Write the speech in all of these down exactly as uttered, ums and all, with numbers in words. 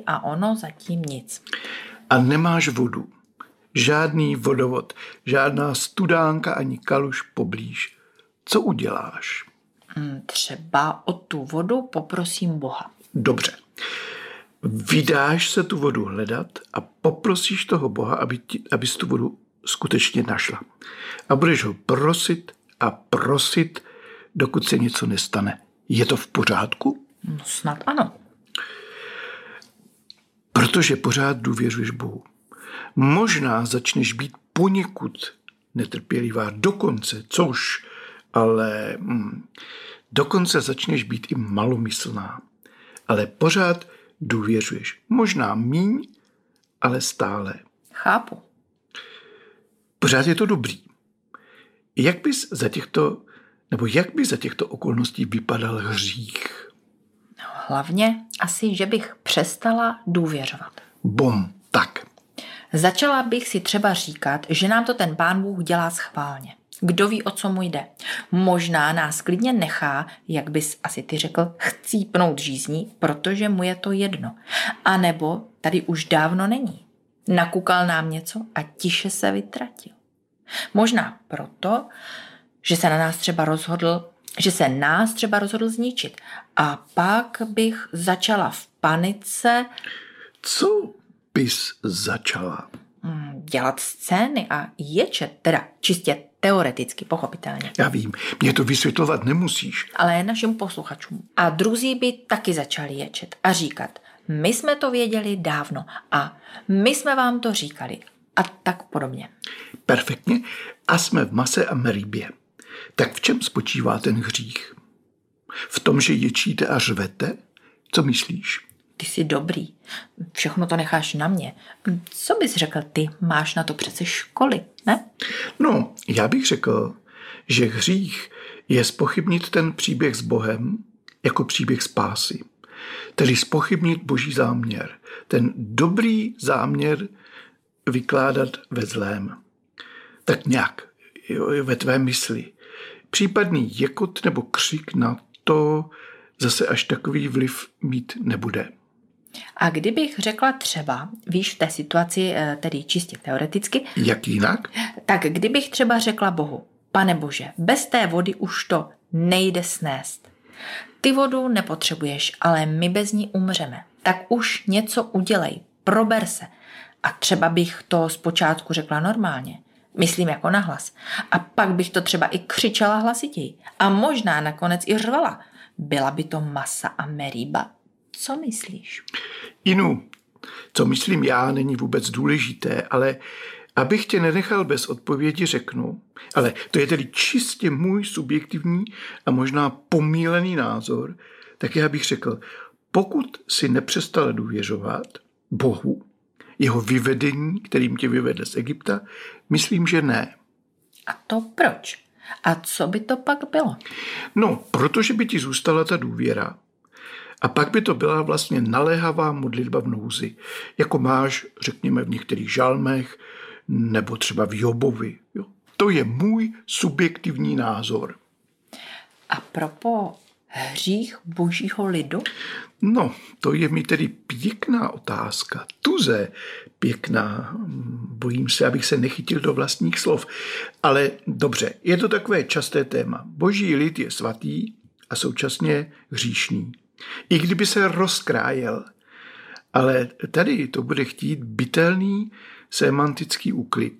a ono zatím nic. A nemáš vodu. Žádný vodovod, žádná studánka ani kaluž poblíž. Co uděláš? Třeba o tu vodu poprosím Boha. Dobře. Vydáš se tu vodu hledat a poprosíš toho Boha, aby ti, abys tu vodu skutečně našla. A budeš ho prosit a prosit, dokud se něco nestane. Je to v pořádku? No, snad ano. Protože pořád důvěřuješ Bohu. Možná začneš být poněkud netrpělivá, dokonce, což, ale hm, dokonce začneš být i malomyslná. Ale pořád důvěřuješ. Možná míň, ale stále. Chápu. Pořád je to dobrý. Jak bys za těchto, nebo jak by za těchto okolností vypadal hřích? No, hlavně asi, že bych přestala důvěřovat. Bom, tak. Začala bych si třeba říkat, že nám to ten Pán Bůh dělá schválně. Kdo ví, o co mu jde. Možná nás klidně nechá, jak bys asi ty řekl, chcípnout žízní, protože mu je to jedno. A nebo tady už dávno není. Nakukal nám něco a tiše se vytratil. Možná proto, že se na nás třeba rozhodl, že se nás třeba rozhodl zničit. A pak bych začala v panice... Co bys začala? Dělat scény a ječet, teda čistě teoreticky, pochopitelně. Já vím, mě to vysvětlovat nemusíš. Ale našim posluchačům. A druzí by taky začali ječet a říkat, my jsme to věděli dávno a my jsme vám to říkali a tak podobně. Perfektně. A jsme v Mase a Meribě. Tak v čem spočívá ten hřích? V tom, že ječíte a řvete? Co myslíš? Ty jsi dobrý. Všechno to necháš na mě. Co bys řekl ty? Máš na to přece školy, ne? No, já bych řekl, že hřích je zpochybnit ten příběh s Bohem jako příběh spásy. Tedy zpochybnit Boží záměr. Ten dobrý záměr vykládat ve zlém. Tak nějak jo, ve tvé mysli. Případný jekot nebo křik na to zase až takový vliv mít nebude. A kdybych řekla třeba, víš, v té situaci, tedy čistě teoreticky. Jak jinak? Tak kdybych třeba řekla Bohu, Pane Bože, bez té vody už to nejde snést. Ty vodu nepotřebuješ, ale my bez ní umřeme. Tak už něco udělej, prober se. A třeba bych to zpočátku řekla normálně. Myslím jako nahlas. A pak bych to třeba i křičela hlasitěji. A možná nakonec i řvala. Byla by to Masa a Meriba. Co myslíš? Inu, co myslím já, není vůbec důležité, ale abych tě nenechal bez odpovědi, řeknu, ale to je tedy čistě můj subjektivní a možná pomílený názor, tak já bych řekl, pokud si nepřestala důvěřovat Bohu, jeho vyvedení, kterým tě vyvedl z Egypta, myslím, že ne. A to proč? A co by to pak bylo? No, protože by ti zůstala ta důvěra. A pak by to byla vlastně naléhavá modlitba v nouzi, jako máš, řekněme, v některých žalmech, nebo třeba v Jobovi. Jo. To je můj subjektivní názor. A propo hřích božího lidu? No, to je mi tedy pěkná otázka. Tuze pěkná. Bojím se, abych se nechytil do vlastních slov. Ale dobře, je to takové časté téma. Boží lid je svatý a současně hříšný. I kdyby se rozkrájel. Ale tady to bude chtít bytelný semantický úklid.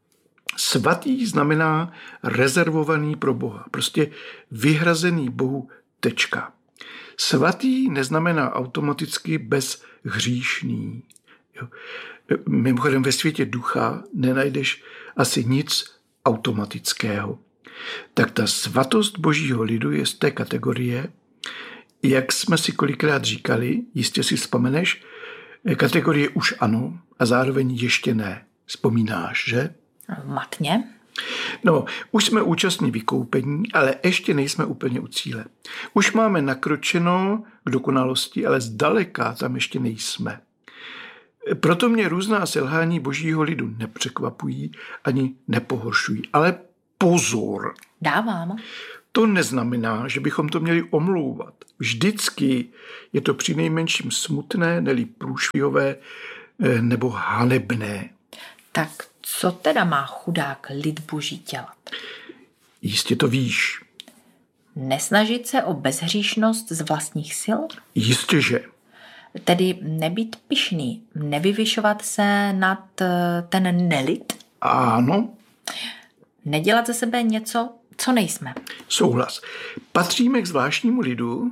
Svatý znamená rezervovaný pro Boha. Prostě vyhrazený Bohu tečka. Svatý neznamená automaticky bezhříšný. Jo. Mimochodem ve světě ducha nenajdeš asi nic automatického. Tak ta svatost božího lidu je z té kategorie, jak jsme si kolikrát říkali, jistě si vzpomeneš, kategorie už ano a zároveň ještě ne. Vzpomínáš, že? Matně. No, už jsme účastní vykoupení, ale ještě nejsme úplně u cíle. Už máme nakročeno k dokonalosti, ale zdaleka tam ještě nejsme. Proto mě různá selhání božího lidu nepřekvapují ani nepohoršují. Ale pozor. Dávám. To neznamená, že bychom to měli omlouvat. Vždycky je to přinejmenším smutné, neli průšvihové nebo hanebné. Tak co teda má chudák lid boží dělat? Jistě to víš. Nesnažit se o bezhříšnost z vlastních sil? Jistě, že. Tedy nebýt pyšný, nevyvyšovat se nad ten nelid? Ano. Nedělat ze sebe něco, co nejsme. Souhlas. Patříme k zvláštnímu lidu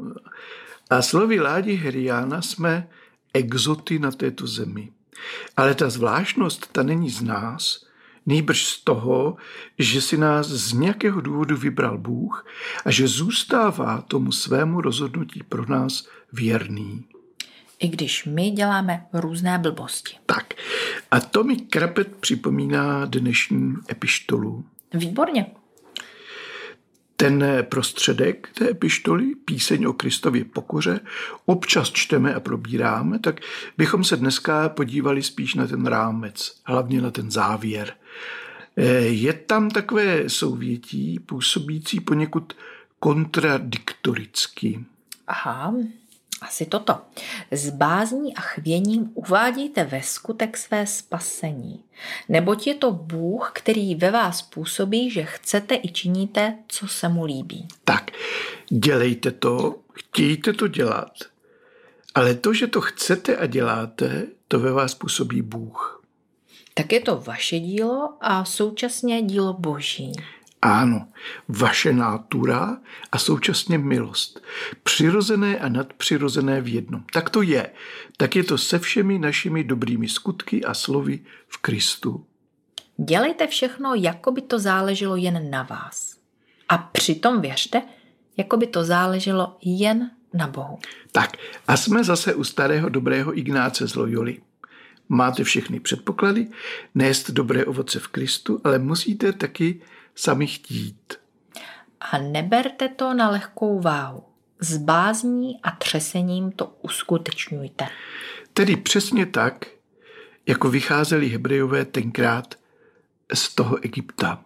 a slovy Ládi Heriána jsme exoty na této zemi. Ale ta zvláštnost, ta není z nás, nýbrž z toho, že si nás z nějakého důvodu vybral Bůh a že zůstává tomu svému rozhodnutí pro nás věrný. I když my děláme různé blbosti. Tak. A to mi Krapet připomíná dnešní epištolu. Výborně. Ten prostředek té epištoly, píseň o Kristově pokoře, občas čteme a probíráme, tak bychom se dneska podívali spíš na ten rámec, hlavně na ten závěr. Je tam takové souvětí působící poněkud kontradiktoricky. Aha, asi toto. S bázní a chvěním uvádíte ve skutek své spasení. Neboť je to Bůh, který ve vás působí, že chcete i činíte, co se mu líbí. Tak, dělejte to, chtějte to dělat. Ale to, že to chcete a děláte, to ve vás působí Bůh. Tak je to vaše dílo a současně dílo Boží. Ano, vaše nátura a současně milost. Přirozené a nadpřirozené v jednom. Tak to je. Tak je to se všemi našimi dobrými skutky a slovy v Kristu. Dělejte všechno, jako by to záleželo jen na vás. A přitom věřte, jako by to záleželo jen na Bohu. Tak a jsme zase u starého dobrého Ignáce z Loyoly. Máte všechny předpoklady, nést dobré ovoce v Kristu, ale musíte taky sami chtít. A neberte to na lehkou váhu. S bázní a třesením to uskutečňujte. Tedy přesně tak, jako vycházeli Hebrejové tenkrát z toho Egypta.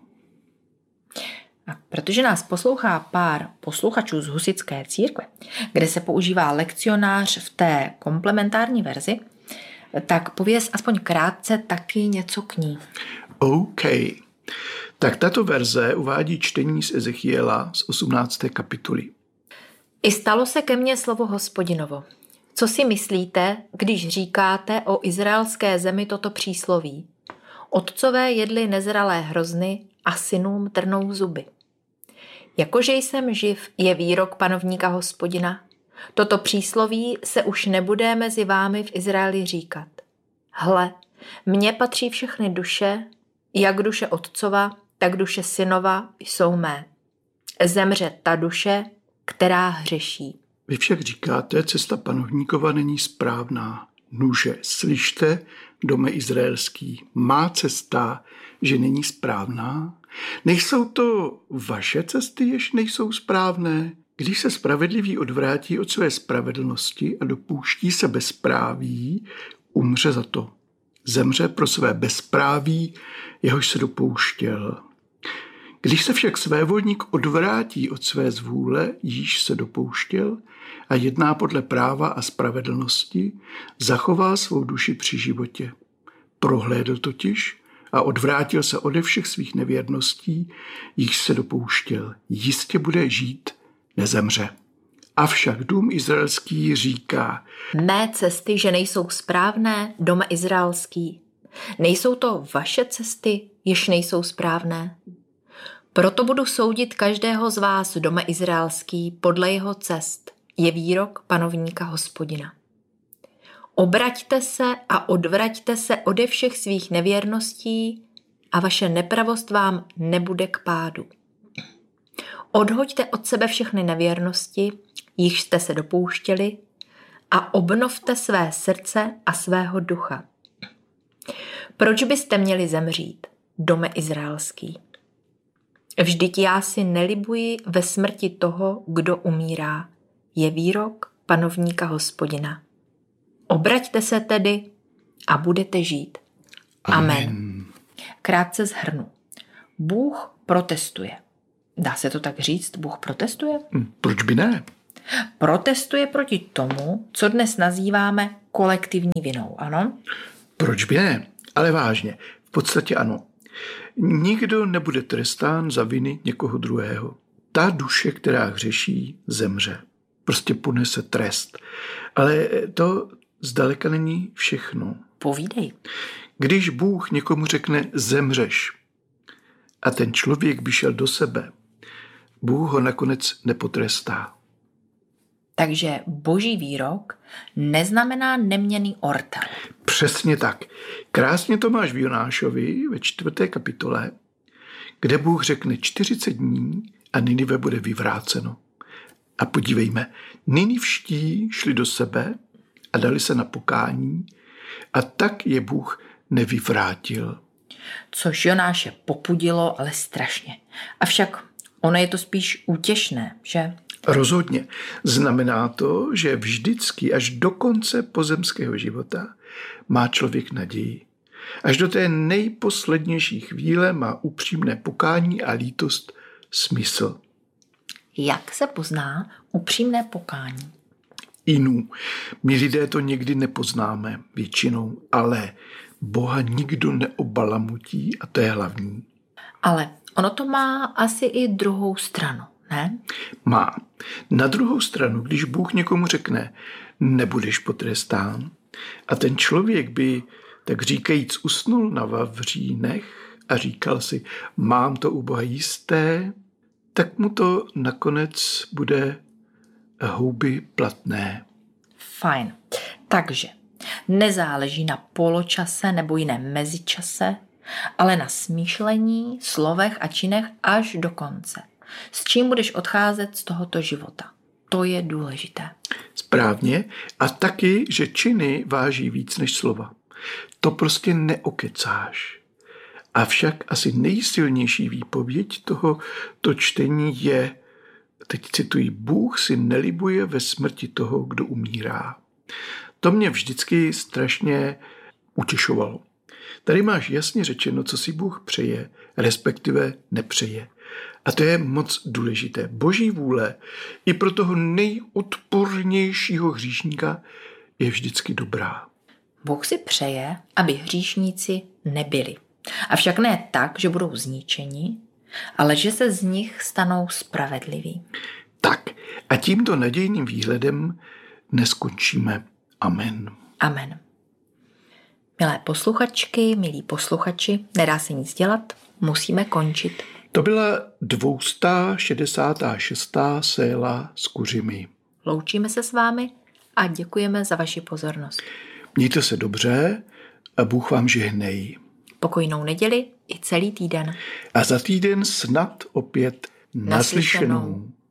A protože nás poslouchá pár posluchačů z husitské církve, kde se používá lekcionář v té komplementární verzi, tak pověz aspoň krátce taky něco k ní. OK. Tak tato verze uvádí čtení z Ezechiela z osmnácté kapitoly. I stalo se ke mně slovo Hospodinovo. Co si myslíte, když říkáte o izraelské zemi toto přísloví? Otcové jedli nezralé hrozny a synům trnou zuby. Jakože jsem živ, je výrok panovníka Hospodina. Toto přísloví se už nebude mezi vámi v Izraeli říkat. Hle, mně patří všechny duše, jak duše otcova, tak duše synova jsou mé. Zemře ta duše, která hřeší. Vy však říkáte, cesta panovníkova není správná. Nuže, slyšte, dome izraelský, má cesta, že není správná? Nejsou to vaše cesty, jež nejsou správné? Když se spravedlivý odvrátí od své spravedlnosti a dopouští se bezpráví, umře za to. Zemře pro své bezpráví, jehož se dopouštěl. Když se však svévolník odvrátí od své zvůle, jíž se dopouštěl, a jedná podle práva a spravedlnosti, zachová svou duši při životě. Prohlédl totiž a odvrátil se ode všech svých nevěrností, jíž se dopouštěl. Jistě bude žít, nezemře. Avšak dům izraelský říká: Mé cesty, že nejsou správné, dome izraelský. Nejsou to vaše cesty, jež nejsou správné. Proto budu soudit každého z vás, dome izraelský, podle jeho cest, je výrok panovníka Hospodina. Obraťte se a odvraťte se ode všech svých nevěrností a vaše nepravost vám nebude k pádu. Odhoďte od sebe všechny nevěrnosti, jichž jste se dopouštěli, a obnovte své srdce a svého ducha. Proč byste měli zemřít, dome izraelský? Vždyť já si nelibuji ve smrti toho, kdo umírá, je výrok panovníka Hospodina. Obraťte se tedy a budete žít. Amen. Amen. Krátce shrnu. Bůh protestuje. Dá se to tak říct, Bůh protestuje? Proč by ne? Protestuje proti tomu, co dnes nazýváme kolektivní vinou, ano? Proč by ne? Ale vážně, v podstatě ano. Nikdo nebude trestán za viny někoho druhého. Ta duše, která hřeší, zemře. Prostě ponese trest. Ale to zdaleka není všechno. Povídej. Když Bůh někomu řekne zemřeš a ten člověk by šel do sebe, Bůh ho nakonec nepotrestá. Takže boží výrok neznamená neměnný ortel. Přesně tak. Krásně to máš v Jonášovi ve čtvrté kapitole, kde Bůh řekne čtyřicet dní a Ninive bude vyvráceno. A podívejme, Ninivští šli do sebe a dali se na pokání a tak je Bůh nevyvrátil. Což Jonáše popudilo, ale strašně. Avšak ono je to spíš útěšné, že? Rozhodně. Znamená to, že vždycky až do konce pozemského života má člověk naději. Až do té nejposlednější chvíle má upřímné pokání a lítost smysl. Jak se pozná upřímné pokání? Inů. My lidé to někdy nepoznáme většinou, ale Boha nikdo neobalamutí a to je hlavní. Ale ono to má asi i druhou stranu, ne? Má. Na druhou stranu, když Bůh někomu řekne, nebudeš potrestán, a ten člověk by, tak říkajíc, usnul na vavřínech a říkal si, mám to u Boha jisté, tak mu to nakonec bude houby platné. Fajn. Takže nezáleží na poločase nebo jiném mezičase, ale na smýšlení, slovech a činech až do konce. S čím budeš odcházet z tohoto života? To je důležité. Správně. A taky, že činy váží víc než slova. To prostě neokecáš. Avšak asi nejsilnější výpověď tohoto čtení je, teď cituji, Bůh si nelibuje ve smrti toho, kdo umírá. To mě vždycky strašně utěšovalo. Tady máš jasně řečeno, co si Bůh přeje, respektive nepřeje. A to je moc důležité. Boží vůle i pro toho nejodpornějšího hříšníka je vždycky dobrá. Bůh si přeje, aby hříšníci nebyli. Avšak ne tak, že budou zničeni, ale že se z nich stanou spravedliví. Tak a tímto nadějným výhledem neskončíme. Amen. Amen. Milé posluchačky, milí posluchači, nedá se nic dělat, musíme končit. To byla dvoustá šedesátá šestá séla s kuřimi. Loučíme se s vámi a děkujeme za vaši pozornost. Mějte se dobře a Bůh vám žehnej. Pokojnou neděli i celý týden. A za týden snad opět naslyšenou.